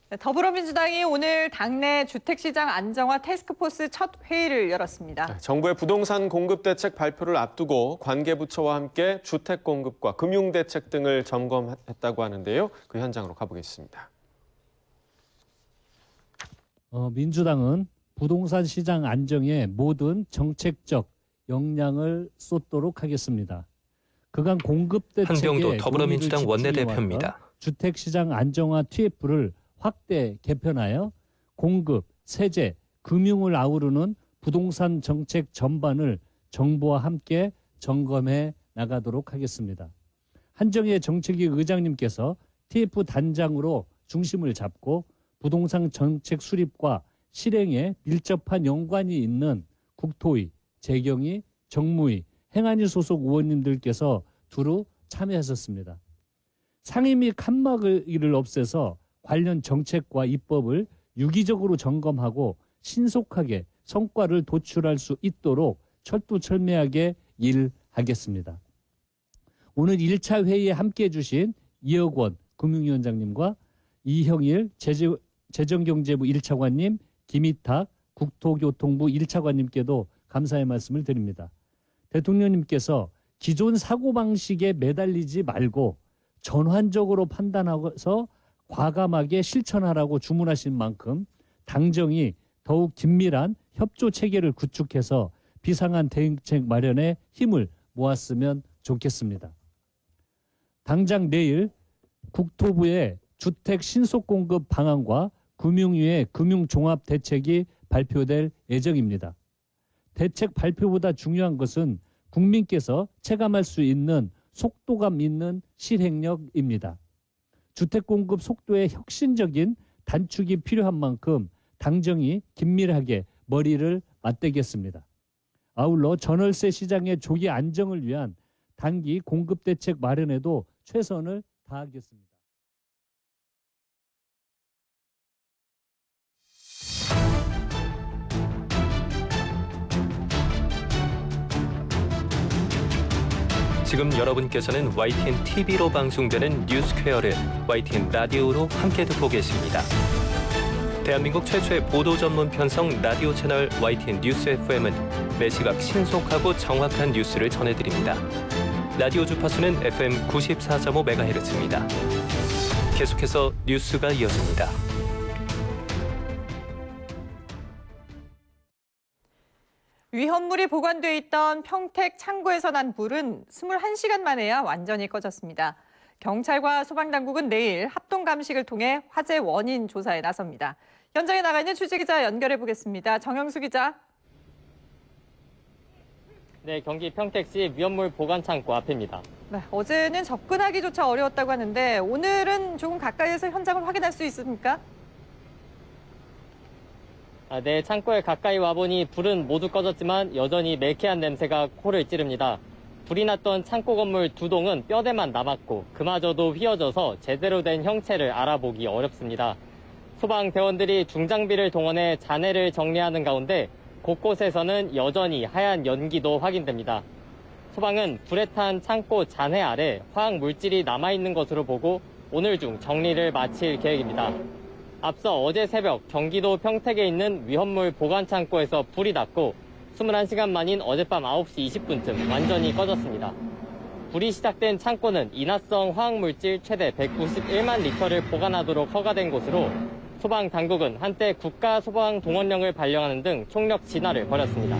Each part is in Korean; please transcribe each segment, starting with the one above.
네, 더불어민주당이 오늘 당내 주택시장 안정화 태스크포스 첫 회의를 열었습니다. 정부의 부동산 공급 대책 발표를 앞두고 관계부처와 함께 주택 공급과 금융 대책 등을 점검했다고 하는데요. 그 현장으로 가보겠습니다. 민주당은 부동산 시장 안정에 모든 정책적 역량을 쏟도록 하겠습니다. 그간 공급 대책에 한병도 더불어민주당 원내대표입니다. 주택시장 안정화 TF를 확대 개편하여 공급, 세제, 금융을 아우르는 부동산 정책 전반을 정부와 함께 점검해 나가도록 하겠습니다. 한정희 정책위 의장님께서 TF 단장으로 중심을 잡고 부동산 정책 수립과 실행에 밀접한 연관이 있는 국토위, 재경위, 정무위, 행안위 소속 의원님들께서 두루 참여하셨습니다. 상임 및 칸막이를 없애서 관련 정책과 입법을 유기적으로 점검하고 신속하게 성과를 도출할 수 있도록 철두철미하게 일하겠습니다. 오늘 1차 회의에 함께해 주신 이혁원 금융위원장님과 이형일 재정경제부 1차관님, 김희탁 국토교통부 1차관님께도 감사의 말씀을 드립니다. 대통령님께서 기존 사고방식에 매달리지 말고 전환적으로 판단하고서 과감하게 실천하라고 주문하신 만큼 당정이 더욱 긴밀한 협조 체계를 구축해서 비상한 대응책 마련에 힘을 모았으면 좋겠습니다. 당장 내일 국토부의 주택 신속 공급 방안과 금융위의 금융종합 대책이 발표될 예정입니다. 대책 발표보다 중요한 것은 국민께서 체감할 수 있는 속도감 있는 실행력입니다. 주택 공급 속도의 혁신적인 단축이 필요한 만큼 당정이 긴밀하게 머리를 맞대겠습니다. 아울러 전월세 시장의 조기 안정을 위한 단기 공급 대책 마련에도 최선을 다하겠습니다. 지금 여러분께서는 YTN TV로 방송되는 뉴스퀘어를 YTN 라디오로 함께 듣고 계십니다. 대한민국 최초의 보도 전문 편성 라디오 채널 YTN 뉴스 FM은 매시각 신속하고 정확한 뉴스를 전해드립니다. 라디오 주파수는 FM 94.5MHz입니다. 계속해서 뉴스가 이어집니다. 위험물이 보관돼 있던 평택 창고에서 난 불은 21시간 만에야 완전히 꺼졌습니다. 경찰과 소방당국은 내일 합동 감식을 통해 화재 원인 조사에 나섭니다. 현장에 나가 있는 취재기자 연결해 보겠습니다. 정영수 기자. 네, 경기 평택시 위험물 보관 창고 앞입니다. 네, 어제는 접근하기조차 어려웠다고 하는데 오늘은 조금 가까이에서 현장을 확인할 수 있습니까? 네, 창고에 가까이 와보니 불은 모두 꺼졌지만 여전히 매캐한 냄새가 코를 찌릅니다. 불이 났던 창고 건물 2동은 뼈대만 남았고 그마저도 휘어져서 제대로 된 형체를 알아보기 어렵습니다. 소방대원들이 중장비를 동원해 잔해를 정리하는 가운데 곳곳에서는 여전히 하얀 연기도 확인됩니다. 소방은 불에 탄 창고 잔해 아래 화학 물질이 남아있는 것으로 보고 오늘 중 정리를 마칠 계획입니다. 앞서 어제 새벽 경기도 평택에 있는 위험물 보관 창고에서 불이 났고 21시간 만인 어젯밤 9시 20분쯤 완전히 꺼졌습니다. 불이 시작된 창고는 인화성 화학물질 최대 191만 리터를 보관하도록 허가된 곳으로 소방당국은 한때 국가소방동원령을 발령하는 등 총력 진화를 벌였습니다.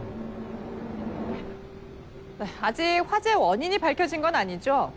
네, 아직 화재 원인이 밝혀진 건 아니죠?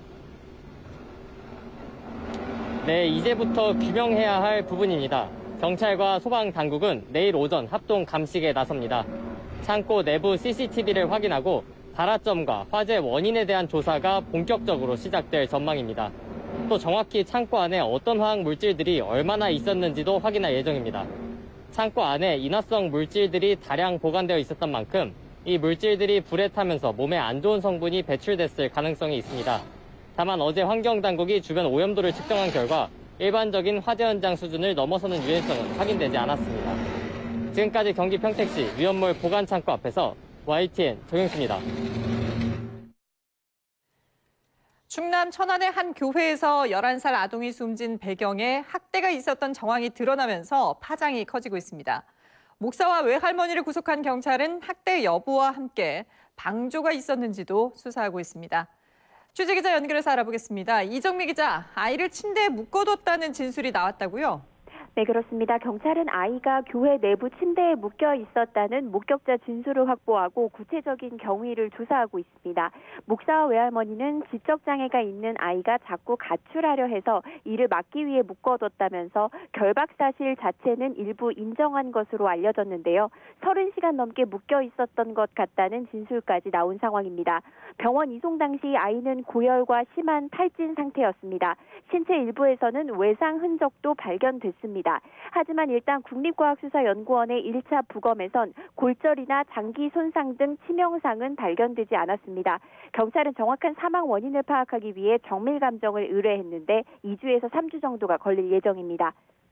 네, 이제부터 규명해야 할 부분입니다. 경찰과 소방당국은 내일 오전 합동 감식에 나섭니다. 창고 내부 CCTV를 확인하고 발화점과 화재 원인에 대한 조사가 본격적으로 시작될 전망입니다. 또 정확히 창고 안에 어떤 화학 물질들이 얼마나 있었는지도 확인할 예정입니다. 창고 안에 인화성 물질들이 다량 보관되어 있었던 만큼 이 물질들이 불에 타면서 몸에 안 좋은 성분이 배출됐을 가능성이 있습니다. 다만 어제 환경당국이 주변 오염도를 측정한 결과 일반적인 화재 현장 수준을 넘어서는 유해성은 확인되지 않았습니다. 지금까지 경기 평택시 위험물 보관 창고 앞에서 YTN 정영수입니다. 충남 천안의 한 교회에서 11살 아동이 숨진 배경에 학대가 있었던 정황이 드러나면서 파장이 커지고 있습니다. 목사와 외할머니를 구속한 경찰은 학대 여부와 함께 방조가 있었는지도 수사하고 있습니다. 취재기자 연결해서 알아보겠습니다. 이정미 기자, 아이를 침대에 묶어뒀다는 진술이 나왔다고요? 네, 그렇습니다. 경찰은 아이가 교회 내부 침대에 묶여 있었다는 목격자 진술을 확보하고 구체적인 경위를 조사하고 있습니다. 목사와 외할머니는 지적장애가 있는 아이가 자꾸 가출하려 해서 이를 막기 위해 묶어뒀다면서 결박 사실 자체는 일부 인정한 것으로 알려졌는데요. 30시간 넘게 묶여 있었던 것 같다는 진술까지 나온 상황입니다. 병원 이송 당시 아이는 고열과 심한 탈진 상태였습니다. 신체 일부에서는 외상 흔적도 발견됐습니다. 하지만 일단 국립과학수사연구원의 1차 부검에선 골절이나 장기 손상 등 치명상은 발견되지 않았습니다. 경찰은 정확한 사망 원인을 파악하기 위해 정밀 감정을 의뢰했는데 2주에서 3주 정도가 걸릴 예정입니다.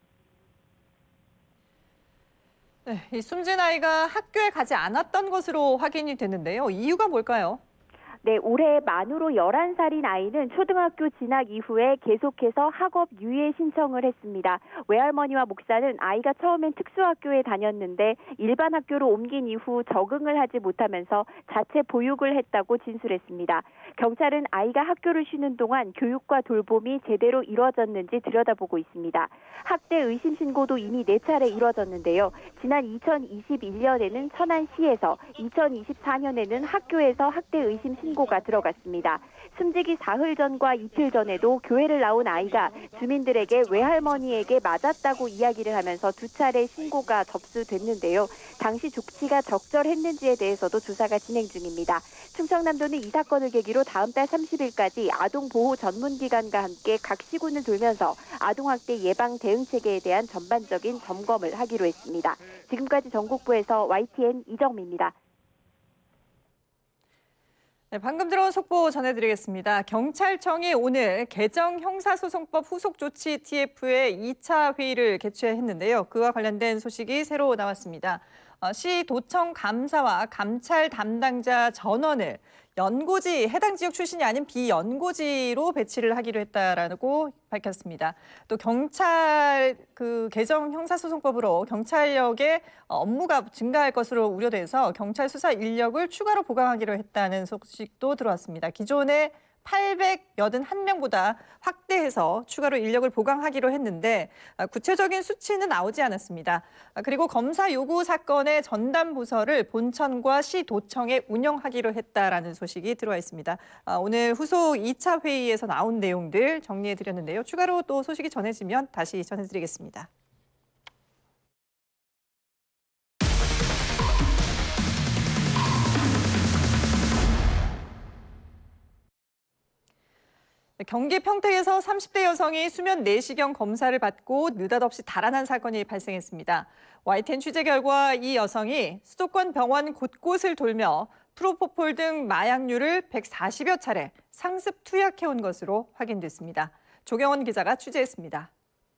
네, 이 숨진 아이가 학교에 가지 않았던 것으로 확인이 됐는데요. 이유가 뭘까요? 네, 올해 만으로 11살인 아이는 초등학교 진학 이후에 계속해서 학업 유예 신청을 했습니다. 외할머니와 목사는 아이가 처음엔 특수학교에 다녔는데 일반 학교로 옮긴 이후 적응을 하지 못하면서 자체 보육을 했다고 진술했습니다. 경찰은 아이가 학교를 쉬는 동안 교육과 돌봄이 제대로 이루어졌는지 들여다보고 있습니다. 학대 의심 신고도 이미 4차례 이루어졌는데요. 지난 2021년에는 천안시에서, 2024년에는 학교에서 학대 의심 신고가 들어갔습니다. 숨지기 사흘 전과 이틀 전에도 교회를 나온 아이가 주민들에게 외할머니에게 맞았다고 이야기를 하면서 2차례 신고가 접수됐는데요. 당시 조치가 적절했는지에 대해서도 조사가 진행 중입니다. 충청남도는 이 사건을 계기로 다음 달 30일까지 아동보호 전문기관과 함께 각 시군을 돌면서 아동학대 예방 대응 체계에 대한 전반적인 점검을 하기로 했습니다. 지금까지 전국부에서 YTN 이정미입니다. 네, 방금 들어온 속보 전해드리겠습니다. 경찰청이 오늘 개정 형사소송법 후속 조치 TF의 2차 회의를 개최했는데요. 그와 관련된 소식이 새로 나왔습니다. 시 도청 감사와 감찰 담당자 전원을 연고지, 해당 지역 출신이 아닌 비연고지로 배치를 하기로 했다라고 밝혔습니다. 또 경찰 개정 형사소송법으로 경찰력의 업무가 증가할 것으로 우려돼서 경찰 수사 인력을 추가로 보강하기로 했다는 소식도 들어왔습니다. 기존의 881명보다 확대해서 추가로 인력을 보강하기로 했는데 구체적인 수치는 나오지 않았습니다. 그리고 검사 요구 사건의 전담 부서를 본청과 시도청에 운영하기로 했다라는 소식이 들어와 있습니다. 오늘 후속 2차 회의에서 나온 내용들 정리해드렸는데요. 추가로 또 소식이 전해지면 다시 전해드리겠습니다. 경기 평택에서 30대 여성이 수면 내시경 검사를 받고 느닷없이 달아난 사건이 발생했습니다. YTN 취재 결과 이 여성이 수도권 병원 곳곳을 돌며 프로포폴 등 마약류를 140여 차례 상습 투약해온 것으로 확인됐습니다. 조경원 기자가 취재했습니다.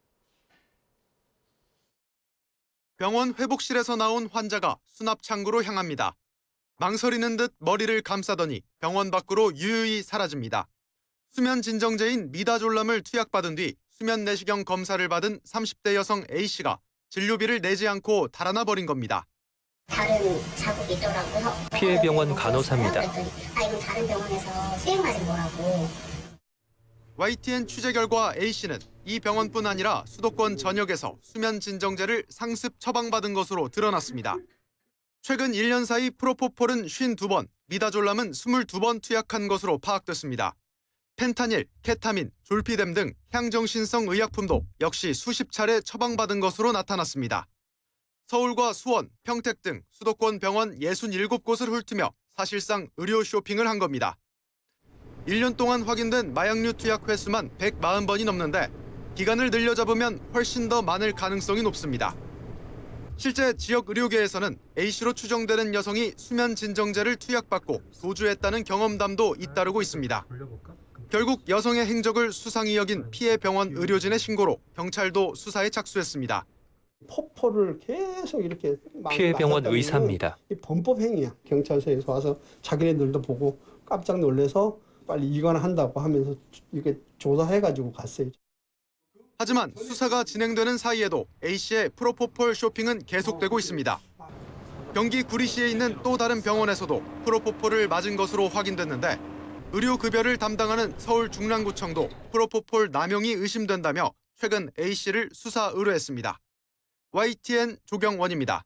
병원 회복실에서 나온 환자가 수납 창구로 향합니다. 망설이는 듯 머리를 감싸더니 병원 밖으로 유유히 사라집니다. 수면 진정제인 미다졸람을 투약받은 뒤 수면 내시경 검사를 받은 30대 여성 A씨가 진료비를 내지 않고 달아나 버린 겁니다. 다른 자국이 있더라고요. 피해 병원 간호사입니다. 그랬더니 이건 다른 병원에서 수행 맞은 거라고. YTN 취재 결과 A씨는 이 병원뿐 아니라 수도권 전역에서 수면 진정제를 상습 처방받은 것으로 드러났습니다. 최근 1년 사이 프로포폴은 52번, 미다졸람은 22번 투약한 것으로 파악됐습니다. 펜타닐, 케타민, 졸피뎀 등 향정신성 의약품도 역시 수십 차례 처방받은 것으로 나타났습니다. 서울과 수원, 평택 등 수도권 병원 67곳을 훑으며 사실상 의료 쇼핑을 한 겁니다. 1년 동안 확인된 마약류 투약 횟수만 140번이 넘는데 기간을 늘려잡으면 훨씬 더 많을 가능성이 높습니다. 실제 지역 의료계에서는 A씨로 추정되는 여성이 수면 진정제를 투약받고 도주했다는 경험담도 잇따르고 있습니다. 결국 여성의 행적을 수상히 여긴 피해 병원 의료진의 신고로 경찰도 수사에 착수했습니다. 포포를 계속 이렇게 피해 병원 의사입니다. 이 범법 행위야. 경찰서에서 와서 자기네들도 보고 깜짝 놀라서 빨리 이관한다고 하면서 이렇게 조사해가지고 갔어요. 하지만 수사가 진행되는 사이에도 A씨의 프로포폴 쇼핑은 계속되고 있습니다. 경기 구리시에 있는 또 다른 병원에서도 프로포폴을 맞은 것으로 확인됐는데 의료급여를 담당하는 서울 중랑구청도 프로포폴 남용이 의심된다며 최근 A씨를 수사 의뢰했습니다. YTN 조경원입니다.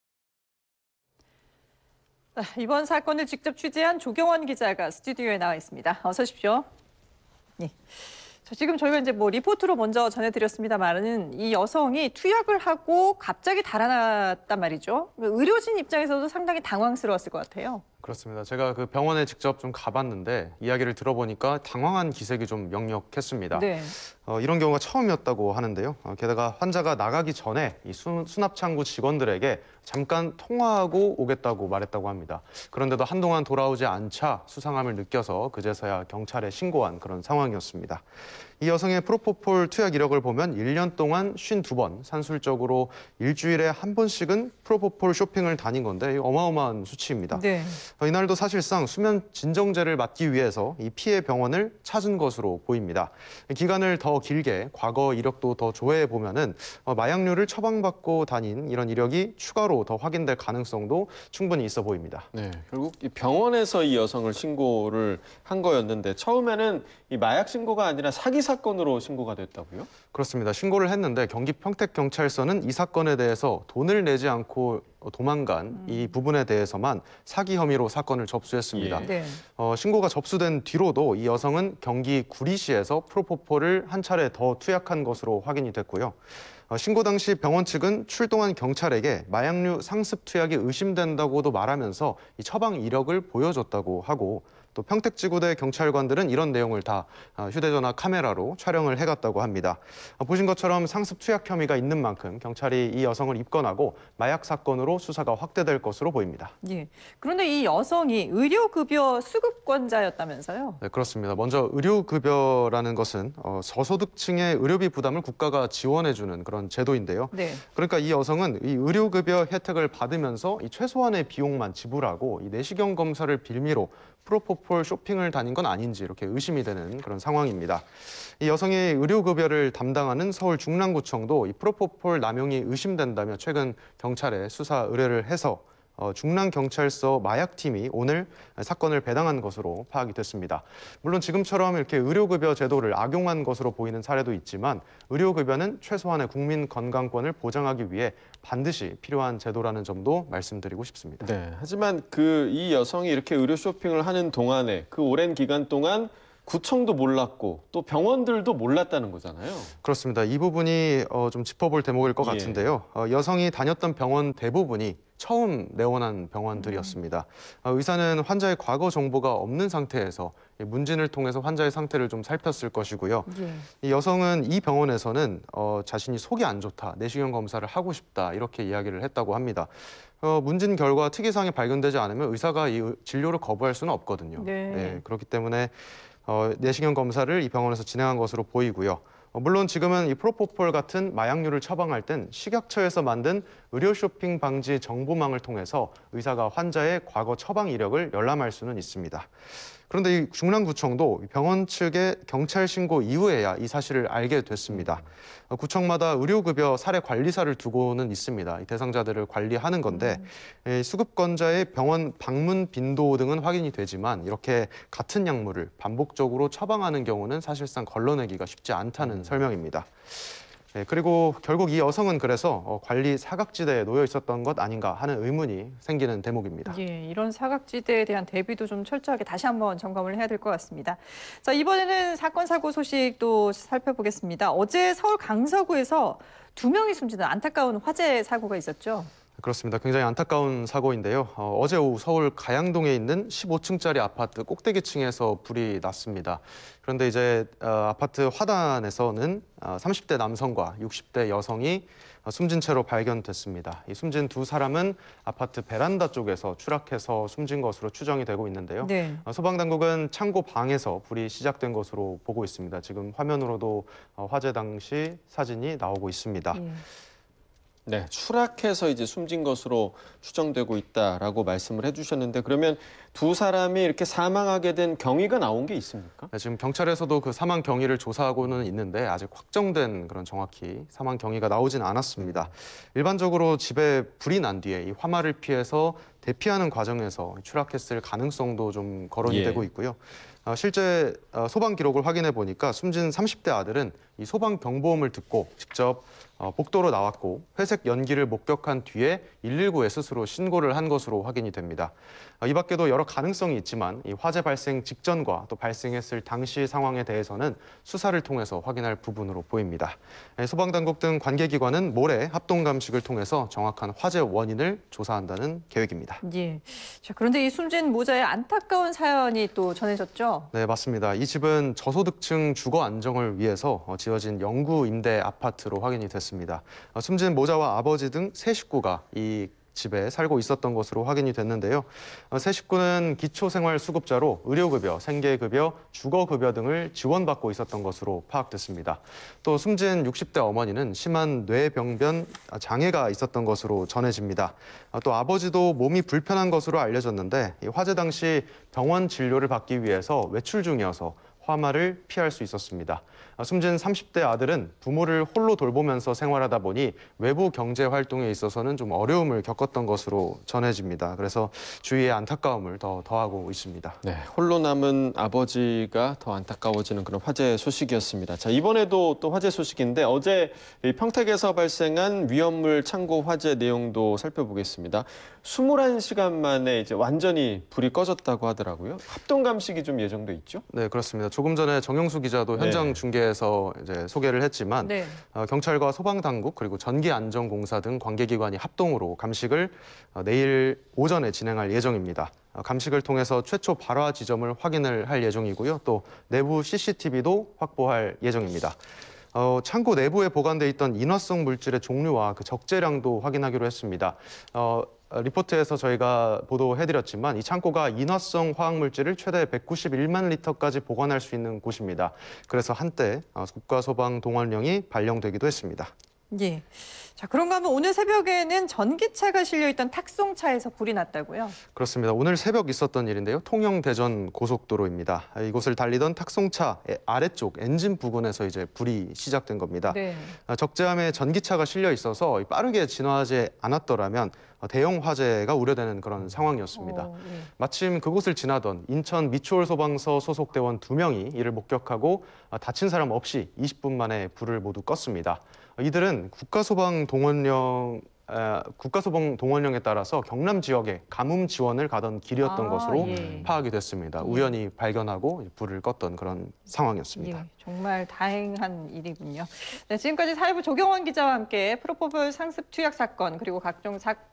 이번 사건을 직접 취재한 조경원 기자가 스튜디오에 나와 있습니다. 어서 오십시오. 네. 지금 저희가 이제 리포트로 먼저 전해드렸습니다만은 이 여성이 투약을 하고 갑자기 달아났단 말이죠. 의료진 입장에서도 상당히 당황스러웠을 것 같아요. 그렇습니다. 제가 그 병원에 직접 좀 가봤는데 이야기를 들어보니까 당황한 기색이 좀 역력했습니다. 네. 이런 경우가 처음이었다고 하는데요. 게다가 환자가 나가기 전에 이 수납창구 직원들에게 잠깐 통화하고 오겠다고 말했다고 합니다. 그런데도 한동안 돌아오지 않자 수상함을 느껴서 그제서야 경찰에 신고한 그런 상황이었습니다. 이 여성의 프로포폴 투약 이력을 보면 1년 동안 52번 산술적으로 일주일에 한 번씩은 프로포폴 쇼핑을 다닌 건데 어마어마한 수치입니다. 네. 이날도 사실상 수면 진정제를 맞기 위해서 이 피해 병원을 찾은 것으로 보입니다. 기간을 더 길게 과거 이력도 더 조회해 보면은 마약류를 처방받고 다닌 이런 이력이 추가로 더 확인될 가능성도 충분히 있어 보입니다. 네, 결국 이 병원에서 이 여성을 신고를 한 거였는데 처음에는 이 마약 신고가 아니라 사기 사건으로 신고가 됐다고요? 그렇습니다. 신고를 했는데 경기 평택경찰서는 이 사건에 대해서 돈을 내지 않고 도망간 이 부분에 대해서만 사기 혐의로 사건을 접수했습니다. 예. 네. 신고가 접수된 뒤로도 이 여성은 경기 구리시에서 프로포폴을 한 차례 더 투약한 것으로 확인이 됐고요. 신고 당시 병원 측은 출동한 경찰에게 마약류 상습 투약이 의심된다고도 말하면서 이 처방 이력을 보여줬다고 하고 또 평택지구대 경찰관들은 이런 내용을 다 휴대전화 카메라로 촬영을 해갔다고 합니다. 보신 것처럼 상습 투약 혐의가 있는 만큼 경찰이 이 여성을 입건하고 마약 사건으로 수사가 확대될 것으로 보입니다. 예. 그런데 이 여성이 의료급여 수급권자였다면서요? 네, 그렇습니다. 먼저 의료급여라는 것은 저소득층의 의료비 부담을 국가가 지원해주는 그런 제도인데요. 네. 그러니까 이 여성은 이 의료급여 혜택을 받으면서 이 최소한의 비용만 지불하고 이 내시경 검사를 빌미로 프로포폴 쇼핑을 다닌 건 아닌지 이렇게 의심이 되는 그런 상황입니다. 이 여성이 의료급여를 담당하는 서울 중랑구청도 이 프로포폴 남용이 의심된다며 최근 경찰에 수사 의뢰를 해서 중랑경찰서 마약팀이 오늘 사건을 배당한 것으로 파악이 됐습니다. 물론 지금처럼 이렇게 의료급여 제도를 악용한 것으로 보이는 사례도 있지만 의료급여는 최소한의 국민 건강권을 보장하기 위해 반드시 필요한 제도라는 점도 말씀드리고 싶습니다. 네, 하지만 이 여성이 이렇게 의료 쇼핑을 하는 동안에 그 오랜 기간 동안 구청도 몰랐고 또 병원들도 몰랐다는 거잖아요. 그렇습니다. 이 부분이 좀 짚어볼 대목일 것 예. 같은데요. 여성이 다녔던 병원 대부분이 처음 내원한 병원들이었습니다. 의사는 환자의 과거 정보가 없는 상태에서 문진을 통해서 환자의 상태를 좀 살폈을 것이고요. 예. 이 여성은 이 병원에서는 자신이 속이 안 좋다, 내시경 검사를 하고 싶다 이렇게 이야기를 했다고 합니다. 문진 결과 특이사항이 발견되지 않으면 의사가 이 진료를 거부할 수는 없거든요. 네. 그렇기 때문에 내시경 검사를 이 병원에서 진행한 것으로 보이고요. 물론 지금은 이 프로포폴 같은 마약류를 처방할 땐 식약처에서 만든 의료 쇼핑 방지 정보망을 통해서 의사가 환자의 과거 처방 이력을 열람할 수는 있습니다. 그런데 이 중랑구청도 병원 측의 경찰 신고 이후에야 이 사실을 알게 됐습니다. 구청마다 의료급여 사례 관리사를 두고는 있습니다. 이 대상자들을 관리하는 건데 수급권자의 병원 방문 빈도 등은 확인이 되지만 이렇게 같은 약물을 반복적으로 처방하는 경우는 사실상 걸러내기가 쉽지 않다는 설명입니다. 그리고 결국 이 여성은 그래서 관리 사각지대에 놓여 있었던 것 아닌가 하는 의문이 생기는 대목입니다. 예, 이런 사각지대에 대한 대비도 좀 철저하게 다시 한번 점검을 해야 될 것 같습니다. 자, 이번에는 사건 사고 소식도 살펴보겠습니다. 어제 서울 강서구에서 2명이 숨지는 안타까운 화재 사고가 있었죠. 그렇습니다. 굉장히 안타까운 사고인데요. 어제 오후 서울 가양동에 있는 15층짜리 아파트 꼭대기층에서 불이 났습니다. 그런데 이제 아파트 화단에서는 30대 남성과 60대 여성이 숨진 채로 발견됐습니다. 이 숨진 두 사람은 아파트 베란다 쪽에서 추락해서 숨진 것으로 추정이 되고 있는데요. 네. 소방당국은 창고 방에서 불이 시작된 것으로 보고 있습니다. 지금 화면으로도 화재 당시 사진이 나오고 있습니다. 예. 네, 추락해서 이제 숨진 것으로 추정되고 있다라고 말씀을 해주셨는데 그러면 두 사람이 이렇게 사망하게 된 경위가 나온 게 있습니까? 네, 지금 경찰에서도 그 사망 경위를 조사하고는 있는데 아직 확정된 그런 정확히 사망 경위가 나오진 않았습니다. 일반적으로 집에 불이 난 뒤에 이 화마를 피해서 대피하는 과정에서 추락했을 가능성도 좀 거론이 예. 되고 있고요. 실제 소방 기록을 확인해 보니까 숨진 30대 아들은 이 소방 경보음을 듣고 직접 복도로 나왔고 회색 연기를 목격한 뒤에 119에 스스로 신고를 한 것으로 확인이 됩니다. 이 밖에도 여러 가능성이 있지만 이 화재 발생 직전과 또 발생했을 당시 상황에 대해서는 수사를 통해서 확인할 부분으로 보입니다. 소방당국 등 관계기관은 모레 합동 감식을 통해서 정확한 화재 원인을 조사한다는 계획입니다. 예. 자, 그런데 이 숨진 모자의 안타까운 사연이 또 전해졌죠? 네, 맞습니다. 이 집은 저소득층 주거 안정을 위해서 지어진 영구 임대 아파트로 확인이 됐습니다. 숨진 모자와 아버지 등 세 식구가 이 집에 살고 있었던 것으로 확인이 됐는데요. 세 식구는 기초생활수급자로 의료급여, 생계급여, 주거급여 등을 지원받고 있었던 것으로 파악됐습니다. 또 숨진 60대 어머니는 심한 뇌병변 장애가 있었던 것으로 전해집니다. 또 아버지도 몸이 불편한 것으로 알려졌는데 이 화재 당시 병원 진료를 받기 위해서 외출 중이어서 화마를 피할 수 있었습니다. 숨진 30대 아들은 부모를 홀로 돌보면서 생활하다 보니 외부 경제 활동에 있어서는 좀 어려움을 겪었던 것으로 전해집니다. 그래서 주위에 안타까움을 더하고 있습니다. 네, 홀로 남은 아버지가 더 안타까워지는 그런 화재 소식이었습니다. 자, 이번에도 또 화재 소식인데 어제 이 평택에서 발생한 위험물 창고 화재 내용도 살펴보겠습니다. 21시간 만에 이제 완전히 불이 꺼졌다고 하더라고요. 합동 감식이 좀 예정돼 있죠? 네, 그렇습니다. 조금 전에 정영수 기자도 현장 중계에서 이제 소개를 했지만 네. 경찰과 소방당국 그리고 전기안전공사 등 관계기관이 합동으로 감식을 내일 오전에 진행할 예정입니다. 감식을 통해서 최초 발화 지점을 확인을 할 예정이고요. 또 내부 CCTV도 확보할 예정입니다. 창고 내부에 보관돼 있던 인화성 물질의 종류와 그 적재량도 확인하기로 했습니다. 리포트에서 저희가 보도해드렸지만 이 창고가 인화성 화학물질을 최대 191만 리터까지 보관할 수 있는 곳입니다. 그래서 한때 국가소방동원령이 발령되기도 했습니다. 예. 자, 그런가 하면 오늘 새벽에는 전기차가 실려있던 탁송차에서 불이 났다고요? 그렇습니다. 오늘 새벽 있었던 일인데요. 통영 대전 고속도로입니다. 이곳을 달리던 탁송차 아래쪽 엔진 부근에서 이제 불이 시작된 겁니다. 네. 적재함에 전기차가 실려 있어서 빠르게 진화하지 않았더라면 대형 화재가 우려되는 그런 상황이었습니다. 예. 마침 그곳을 지나던 인천 미추홀 소방서 소속 대원 2명이 이를 목격하고 다친 사람 없이 20분 만에 불을 모두 껐습니다. 이들은 국가소방 동원령에 따라서 경남 지역에 가뭄 지원을 가던 길이었던 것으로 파악이 됐습니다. 우연히 발견하고 불을 껐던 그런 상황이었습니다. 예, 정말 다행한 일이군요. 네, 지금까지 사회부 조경원 기자와 함께 프로포폴 상습 투약 사건 그리고 각종